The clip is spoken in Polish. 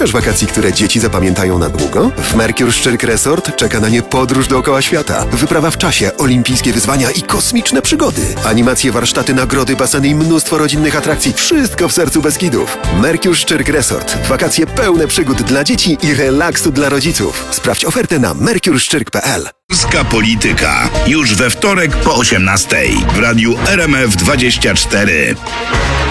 Szukasz wakacji, które dzieci zapamiętają na długo? W Mercure Szczyrk Resort czeka na nie podróż dookoła świata. Wyprawa w czasie, olimpijskie wyzwania i kosmiczne przygody. Animacje, warsztaty, nagrody, baseny i mnóstwo rodzinnych atrakcji. Wszystko w sercu Beskidów. Mercure Szczyrk Resort. Wakacje pełne przygód dla dzieci i relaksu dla rodziców. Sprawdź ofertę na mercureszczyrk.pl. Polska Polityka. Już we wtorek po 18:00 w radiu RMF24.